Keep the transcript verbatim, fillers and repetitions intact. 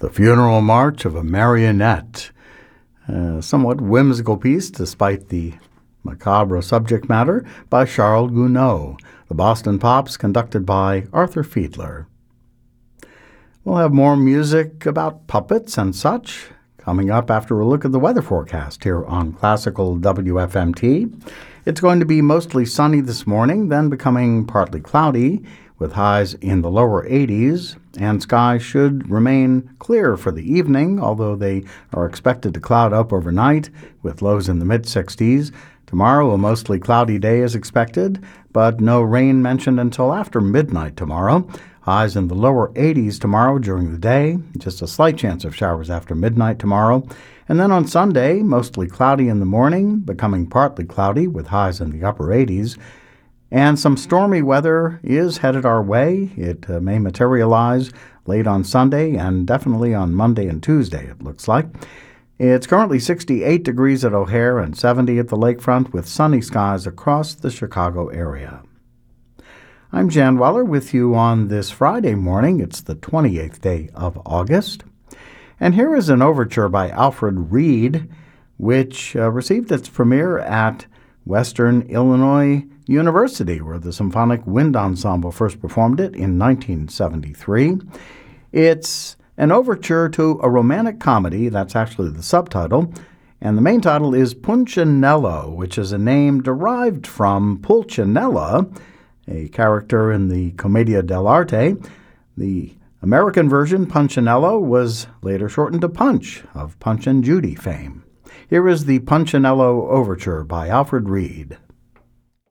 The Funeral March of a Marionette, a somewhat whimsical piece despite the macabre subject matter by Charles Gounod, the Boston Pops conducted by Arthur Fiedler. We'll have more music about puppets and such coming up after a look at the weather forecast here on Classical W F M T. It's going to be mostly sunny this morning, then becoming partly cloudy with highs in the lower eighties, and skies should remain clear for the evening, although they are expected to cloud up overnight with lows in the mid-sixties. Tomorrow, a mostly cloudy day is expected, but no rain mentioned until after midnight tomorrow. Highs in the lower eighties tomorrow during the day, just a slight chance of showers after midnight tomorrow. And then on Sunday, mostly cloudy in the morning, becoming partly cloudy with highs in the upper eighties. And some stormy weather is headed our way. It uh, may materialize late on Sunday and definitely on Monday and Tuesday, it looks like. It's currently sixty-eight degrees at O'Hare and seventy at the lakefront with sunny skies across the Chicago area. I'm Jan Weller with you on this Friday morning. It's the twenty-eighth day of August. And here is an overture by Alfred Reed, which uh, received its premiere at Western Illinois University, where the Symphonic Wind Ensemble first performed it in nineteen seventy-three. It's an overture to a romantic comedy, that's actually the subtitle, and the main title is Punchinello, which is a name derived from Pulcinella, a character in the Commedia dell'arte. The American version, Punchinello, was later shortened to Punch, of Punch and Judy fame. Here is the Punchinello Overture by Alfred Reed.